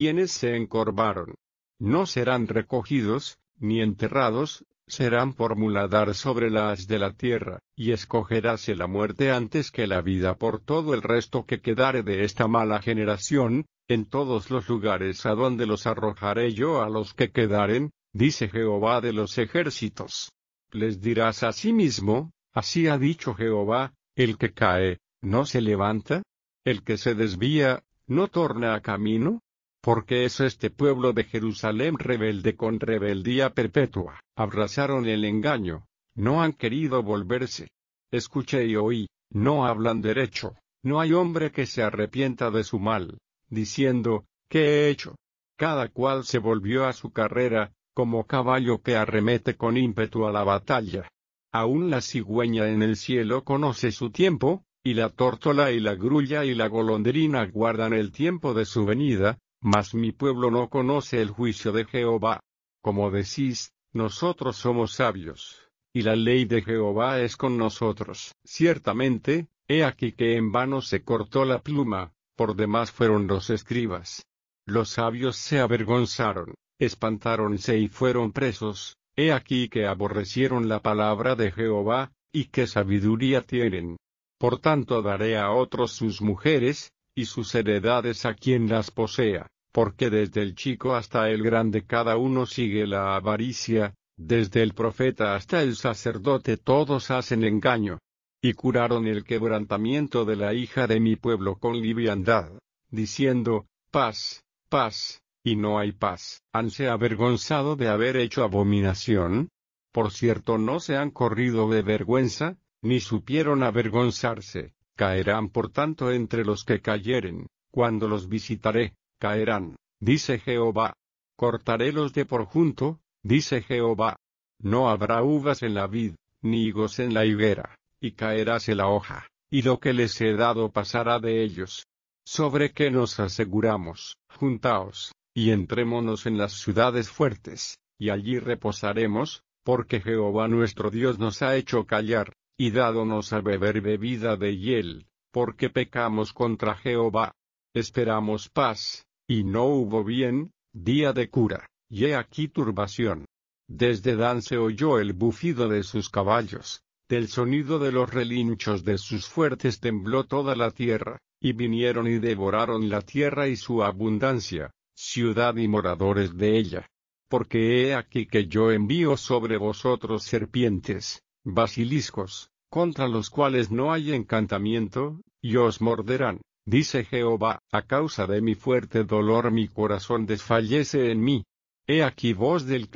quienes se encorvaron. No serán recogidos, ni enterrados, serán por muladar sobre la haz de la tierra, y escogeráse la muerte antes que la vida por todo el resto que quedare de esta mala generación, en todos los lugares a donde los arrojaré yo a los que quedaren, dice Jehová de los ejércitos. Les dirás asimismo, así ha dicho Jehová, el que cae, ¿no se levanta? El que se desvía, ¿no torna a camino? Porque es este pueblo de Jerusalén rebelde con rebeldía perpetua. Abrazaron el engaño, no han querido volverse. Escuché y oí, no hablan derecho, no hay hombre que se arrepienta de su mal, diciendo, ¿qué he hecho? Cada cual se volvió a su carrera, como caballo que arremete con ímpetu a la batalla. Aún la cigüeña en el cielo conoce su tiempo, y la tórtola y la grulla y la golondrina guardan el tiempo de su venida, mas mi pueblo no conoce el juicio de Jehová. Como decís, nosotros somos sabios, y la ley de Jehová es con nosotros. Ciertamente, he aquí que en vano se cortó la pluma, por demás fueron los escribas. Los sabios se avergonzaron, espantáronse y fueron presos, he aquí que aborrecieron la palabra de Jehová, y qué sabiduría tienen. Por tanto daré a otros sus mujeres, y sus heredades a quien las posea, porque desde el chico hasta el grande cada uno sigue la avaricia, desde el profeta hasta el sacerdote todos hacen engaño. Y curaron el quebrantamiento de la hija de mi pueblo con liviandad, diciendo, paz, paz, y no hay paz. ¿Hanse avergonzado de haber hecho abominación? Por cierto no se han corrido de vergüenza, ni supieron avergonzarse. Caerán por tanto entre los que cayeren, cuando los visitaré, caerán, dice Jehová. Cortarélos de por junto, dice Jehová. No habrá uvas en la vid, ni higos en la higuera, y caeráse la hoja, y lo que les he dado pasará de ellos. ¿Sobre qué nos aseguramos? Juntaos, y entrémonos en las ciudades fuertes, y allí reposaremos, porque Jehová nuestro Dios nos ha hecho callar, y dádonos a beber bebida de hiel, porque pecamos contra Jehová. Esperamos paz, y no hubo bien, día de cura, y he aquí turbación. Desde Dan se oyó el bufido de sus caballos, del sonido de los relinchos de sus fuertes tembló toda la tierra, y vinieron y devoraron la tierra y su abundancia, ciudad y moradores de ella. Porque he aquí que yo envío sobre vosotros serpientes, basiliscos, contra los cuales no hay encantamiento, y os morderán, dice Jehová. A causa de mi fuerte dolor mi corazón desfallece en mí. He aquí voz del